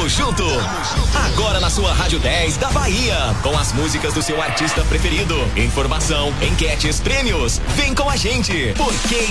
junto. Agora na sua Rádio 10 da Bahia. Com as músicas do seu artista preferido. Informação, enquetes, prêmios. Vem com a gente. Porque